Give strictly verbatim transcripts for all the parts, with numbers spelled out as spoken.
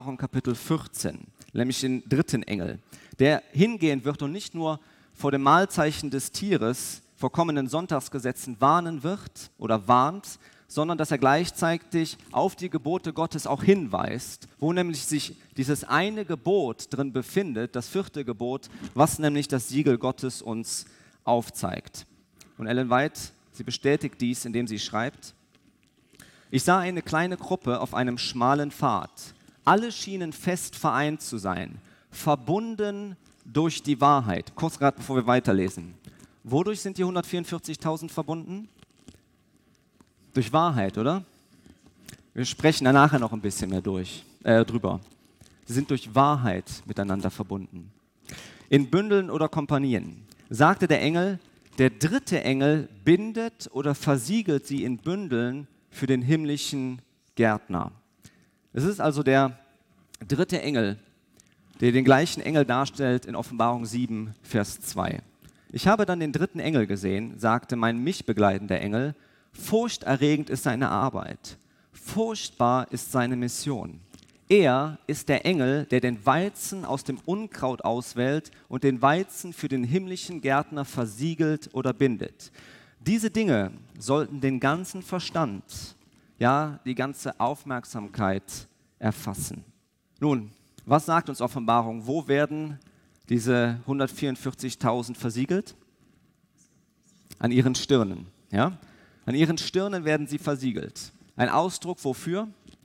in Kapitel vierzehn, nämlich den dritten Engel, der hingehen wird und nicht nur vor dem Mahlzeichen des Tieres, vor kommenden Sonntagsgesetzen warnen wird oder warnt, sondern dass er gleichzeitig auf die Gebote Gottes auch hinweist, wo nämlich sich dieses eine Gebot drin befindet, das vierte Gebot, was nämlich das Siegel Gottes uns aufzeigt. Und Ellen White, sie bestätigt dies, indem sie schreibt: Ich sah eine kleine Gruppe auf einem schmalen Pfad. Alle schienen fest vereint zu sein, verbunden durch die Wahrheit. Kurz gerade, bevor wir weiterlesen. Wodurch sind die hundertvierundvierzigtausend verbunden? Durch Wahrheit, oder? Wir sprechen da nachher noch ein bisschen mehr durch, äh, drüber. Sie sind durch Wahrheit miteinander verbunden. In Bündeln oder Kompanien sagte der Engel, der dritte Engel bindet oder versiegelt sie in Bündeln für den himmlischen Gärtner. Es ist also der dritte Engel, der den gleichen Engel darstellt in Offenbarung sieben, Vers zwei. Ich habe dann den dritten Engel gesehen, sagte mein mich begleitender Engel, furchterregend ist seine Arbeit, furchtbar ist seine Mission. Er ist der Engel, der den Weizen aus dem Unkraut auswählt und den Weizen für den himmlischen Gärtner versiegelt oder bindet. Diese Dinge sollten den ganzen Verstand, ja, die ganze Aufmerksamkeit erfassen. Nun, was sagt uns Offenbarung? Wo werden diese hundertvierundvierzigtausend versiegelt? An ihren Stirnen, ja? An ihren Stirnen werden sie versiegelt. Ein Ausdruck wofür?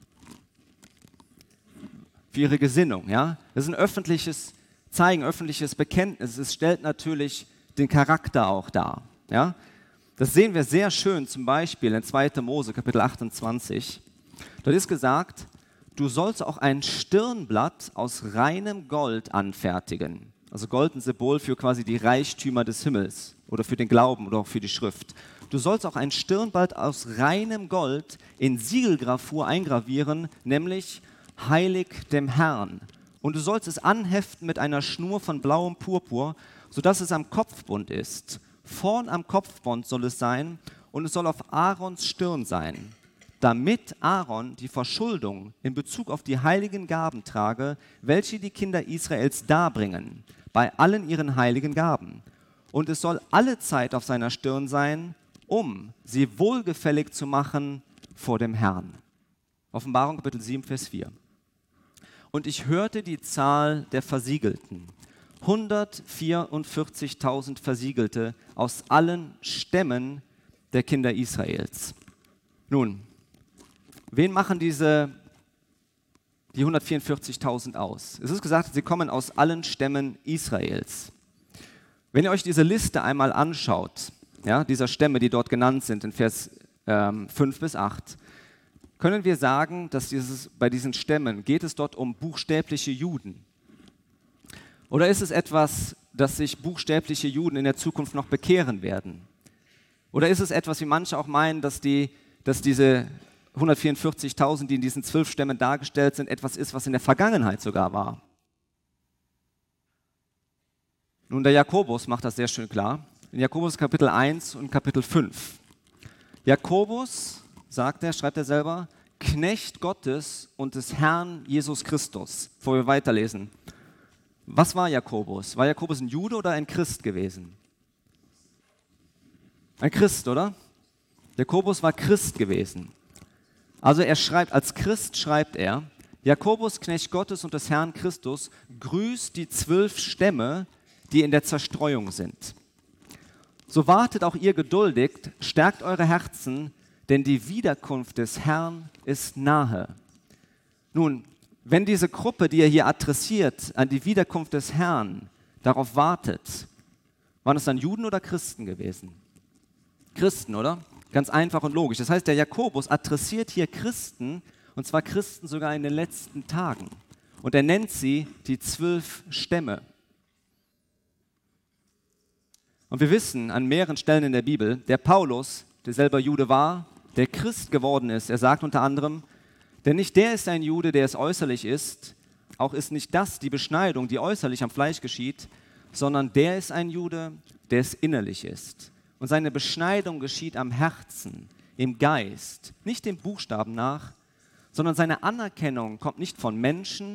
Für ihre Gesinnung, ja? Das ist ein öffentliches Zeigen, öffentliches Bekenntnis. Es stellt natürlich den Charakter auch dar, ja? Das sehen wir sehr schön zum Beispiel in zweiter Mose, Kapitel achtundzwanzig. Dort ist gesagt, du sollst auch ein Stirnblatt aus reinem Gold anfertigen. Also Gold ein Symbol für quasi die Reichtümer des Himmels oder für den Glauben oder auch für die Schrift. Du sollst auch ein Stirnblatt aus reinem Gold in Siegelgravur eingravieren, nämlich heilig dem Herrn. Und du sollst es anheften mit einer Schnur von blauem Purpur, sodass es am Kopfbund ist. Vorn am Kopfbund soll es sein und es soll auf Aarons Stirn sein, damit Aaron die Verschuldung in Bezug auf die heiligen Gaben trage, welche die Kinder Israels darbringen, bei allen ihren heiligen Gaben. Und es soll alle Zeit auf seiner Stirn sein, um sie wohlgefällig zu machen vor dem Herrn. Offenbarung Kapitel sieben, Vers vier. Und ich hörte die Zahl der Versiegelten, hundertvierundvierzigtausend Versiegelte aus allen Stämmen der Kinder Israels. Nun, wen machen diese, die hundertvierundvierzigtausend aus? Es ist gesagt, sie kommen aus allen Stämmen Israels. Wenn ihr euch diese Liste einmal anschaut, ja, dieser Stämme, die dort genannt sind in Vers ähm, fünf bis acht, können wir sagen, dass dieses, bei diesen Stämmen geht es dort um buchstäbliche Juden. Oder ist es etwas, dass sich buchstäbliche Juden in der Zukunft noch bekehren werden? Oder ist es etwas, wie manche auch meinen, dass, die, dass diese hundertvierundvierzigtausend, die in diesen zwölf Stämmen dargestellt sind, etwas ist, was in der Vergangenheit sogar war? Nun, der Jakobus macht das sehr schön klar. In Jakobus Kapitel eins und Kapitel fünf. Jakobus, sagt er, schreibt er selber, Knecht Gottes und des Herrn Jesus Christus. Bevor wir weiterlesen. Was war Jakobus? War Jakobus ein Jude oder ein Christ gewesen? Ein Christ, oder? Jakobus war Christ gewesen. Also er schreibt, als Christ schreibt er, Jakobus, Knecht Gottes und des Herrn Christus, grüßt die zwölf Stämme, die in der Zerstreuung sind. So wartet auch ihr geduldig, stärkt eure Herzen, denn die Wiederkunft des Herrn ist nahe. Nun, wenn diese Gruppe, die er hier adressiert, an die Wiederkunft des Herrn darauf wartet, waren es dann Juden oder Christen gewesen? Christen, oder? Ganz einfach und logisch. Das heißt, der Jakobus adressiert hier Christen, und zwar Christen sogar in den letzten Tagen. Und er nennt sie die zwölf Stämme. Und wir wissen an mehreren Stellen in der Bibel, der Paulus, der selber Jude war, der Christ geworden ist, er sagt unter anderem, denn nicht der ist ein Jude, der es äußerlich ist, auch ist nicht das die Beschneidung, die äußerlich am Fleisch geschieht, sondern der ist ein Jude, der es innerlich ist. Und seine Beschneidung geschieht am Herzen, im Geist, nicht dem Buchstaben nach, sondern seine Anerkennung kommt nicht von Menschen,